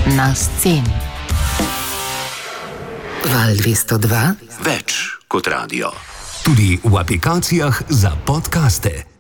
na sceni. Val 202. Več kot radio. Tudi v aplikacijah za podcaste.